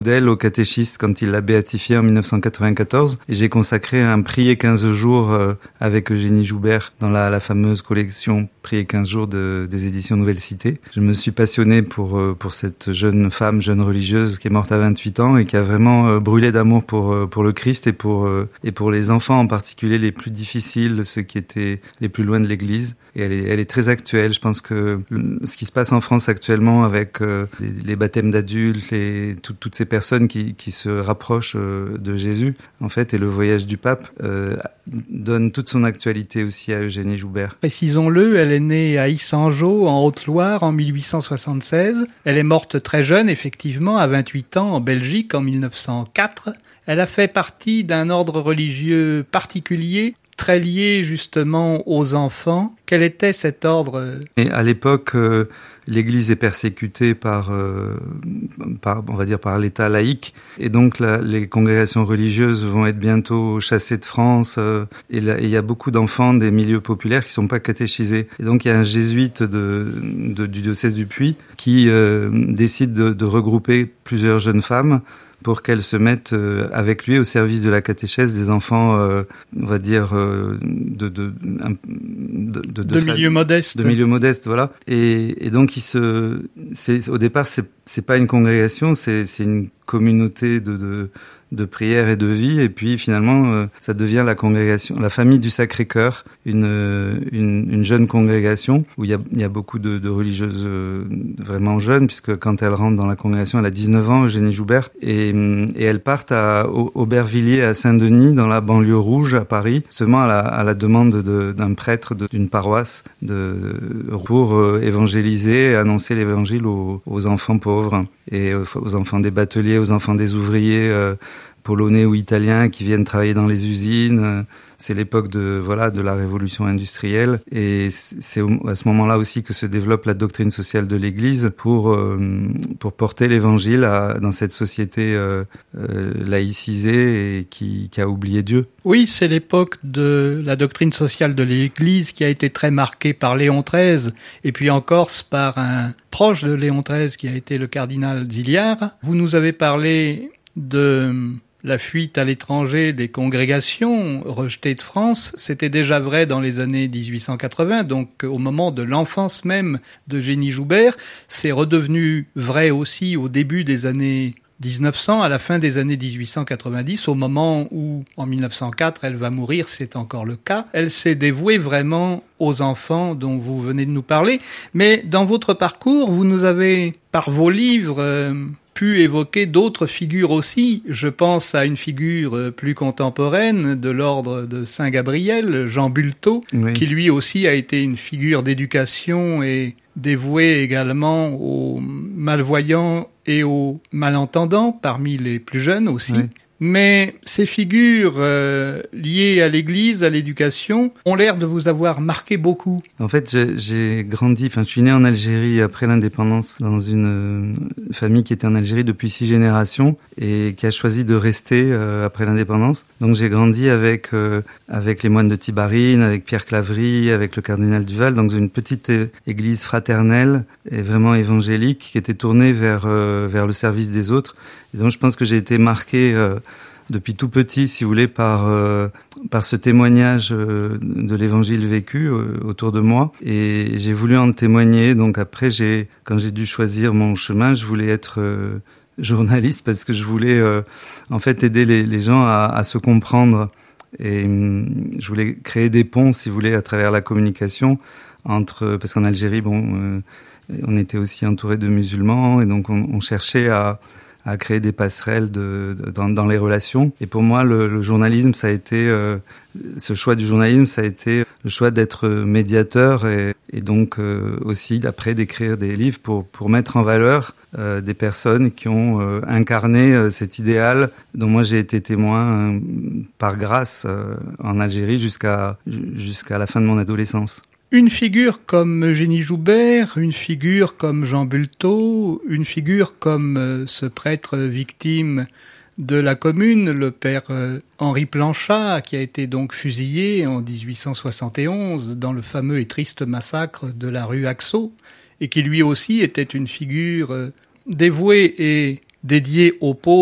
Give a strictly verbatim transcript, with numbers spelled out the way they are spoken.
d'elle au catéchisme quand il l'a béatifié en dix-neuf cent quatre-vingt-quatorze. Et j'ai consacré un Prier quinze jours euh, avec Eugénie Joubert dans la, la fameuse collection Prier quinze jours de, des éditions Nouvelle Cité. Je me suis passionné pour, euh, pour cette jeune femme, jeune religieuse qui est morte à vingt-huit ans et qui a vraiment euh, brûlé d'amour pour, euh, pour le Christ et pour, euh, et pour les enfants en particulier les plus difficiles, ceux qui étaient les plus loin de l'Église. Et elle est, elle est très actuelle. Je pense que ce qui se passe en France actuellement avec euh, les, les baptêmes d'adultes et tout, toutes ces personnes qui, qui se rapprochent euh, de Jésus, en fait, et le voyage du pape euh, donne toute son actualité aussi à Eugénie Joubert. Précisons-le, elle est née à Yssingeaux, en Haute-Loire, en mille huit cent soixante-seize. Elle est morte très jeune, effectivement, à vingt-huit ans, en Belgique, en mille neuf cent quatre. Elle a fait partie d'un ordre religieux particulier, très lié justement aux enfants. Quel était cet ordre ? Et à l'époque, euh, l'Église est persécutée par, euh, par, on va dire, par l'État laïque, et donc la, les congrégations religieuses vont être bientôt chassées de France. Euh, et il y a beaucoup d'enfants des milieux populaires qui sont pas catéchisés. Et donc il y a un jésuite de, de, du diocèse du Puy qui euh, décide de, de regrouper plusieurs jeunes femmes pour qu'elles se mettent euh, avec lui au service de la catéchèse des enfants, euh, on va dire, euh, de, de, de, de, de, de milieux modestes. De milieux modestes, voilà. Et, et donc, il se, c'est, au départ, c'est, c'est pas une congrégation, c'est, c'est une communauté de, de, de prière et de vie. Et puis, finalement, euh, ça devient la congrégation, la famille du Sacré-Cœur, une, une, une jeune congrégation où il y a, il y a beaucoup de, de religieuses euh, vraiment jeunes, puisque quand elle rentre dans la congrégation, elle a dix-neuf ans, Eugénie Joubert, et, et elles partent à Aubervilliers, à Saint-Denis, dans la banlieue rouge, à Paris, justement à la, à la demande de, d'un prêtre de, d'une paroisse de, pour euh, évangéliser et annoncer l'évangile aux, aux enfants pauvres et aux enfants des bateliers, aux enfants des ouvriers euh, polonais ou italiens qui viennent travailler dans les usines. C'est l'époque de voilà de la révolution industrielle, et c'est à ce moment-là aussi que se développe la doctrine sociale de l'Église pour euh, pour porter l'Évangile à, dans cette société euh, euh, laïcisée et qui, qui a oublié Dieu. Oui, c'est l'époque de la doctrine sociale de l'Église qui a été très marquée par Léon treize, et puis en Corse par un proche de Léon treize qui a été le cardinal Ziliard. Vous nous avez parlé de la fuite à l'étranger des congrégations rejetées de France. C'était déjà vrai dans les années dix-huit cent quatre-vingts, donc au moment de l'enfance même d'Eugénie Joubert. C'est redevenu vrai aussi au début des années dix-neuf cents, à la fin des années dix-huit cent quatre-vingt-dix, au moment où, en mille neuf cent quatre, elle va mourir, c'est encore le cas. Elle s'est dévouée vraiment aux enfants dont vous venez de nous parler. Mais dans votre parcours, vous nous avez, par vos livres, euh, pu évoquer d'autres figures aussi. Je pense à une figure plus contemporaine de l'ordre de Saint-Gabriel, Jean Bultot, oui, qui lui aussi a été une figure d'éducation et dévoué également aux malvoyants et aux malentendants, parmi les plus jeunes aussi. Oui. Mais ces figures euh, liées à l'Église, à l'éducation, ont l'air de vous avoir marqué beaucoup. En fait, j'ai, j'ai grandi, enfin, je suis né en Algérie après l'indépendance, dans une euh, famille qui était en Algérie depuis six générations et qui a choisi de rester euh, après l'indépendance. Donc, j'ai grandi avec euh, avec les moines de Tibarine, avec Pierre Claverie, avec le cardinal Duval, dans une petite é- église fraternelle et vraiment évangélique qui était tournée vers euh, vers le service des autres. Et donc, je pense que j'ai été marqué euh, depuis tout petit, si vous voulez, par euh, par ce témoignage euh, de l'évangile vécu euh, autour de moi. Et j'ai voulu en témoigner. Donc après, j'ai quand j'ai dû choisir mon chemin, je voulais être euh, journaliste parce que je voulais euh, en fait aider les, les gens à, à se comprendre. Et euh, je voulais créer des ponts, si vous voulez, à travers la communication entre, parce qu'en Algérie, bon, euh, on était aussi entouré de musulmans, et donc on, on cherchait à à créer des passerelles de, de, dans, dans les relations. Et pour moi, le, le journalisme, ça a été, euh, ce choix du journalisme, ça a été le choix d'être médiateur et, et donc euh, aussi d'après d'écrire des livres pour pour mettre en valeur euh, des personnes qui ont euh, incarné euh, cet idéal dont moi j'ai été témoin euh, par grâce euh, en Algérie jusqu'à jusqu'à la fin de mon adolescence. Une figure comme Eugénie Joubert, une figure comme Jean Bultot, une figure comme euh, ce prêtre victime de la Commune, le père euh, Henri Planchat, qui a été donc fusillé en dix-huit cent soixante et onze dans le fameux et triste massacre de la rue Haxo, et qui lui aussi était une figure euh, dévouée et dédié aux pauvres